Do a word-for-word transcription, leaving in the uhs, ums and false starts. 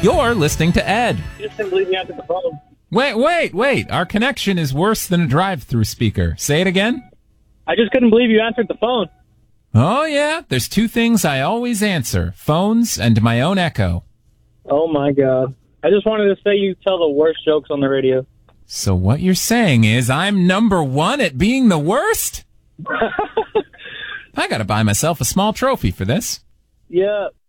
You're listening to Ed. Just couldn't believe you answered the phone. Wait, wait, wait. Our connection is worse than a drive-through speaker. Say it again. I just couldn't believe you answered the phone. Oh, yeah. There's two things I always answer. Phones and my own echo. Oh, my God. I just wanted to say you tell the worst jokes on the radio. So what you're saying is I'm number one at being the worst? I gotta buy myself a small trophy for this. Yeah,